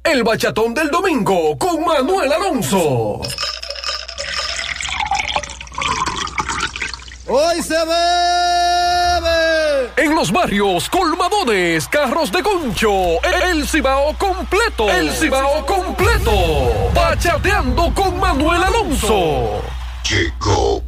El bachatón del domingo con Manuel Alonso. Hoy se bebe. En los barrios, colmadones, carros de concho, el Cibao completo. El Cibao completo. Bachateando con Manuel Alonso. Llegó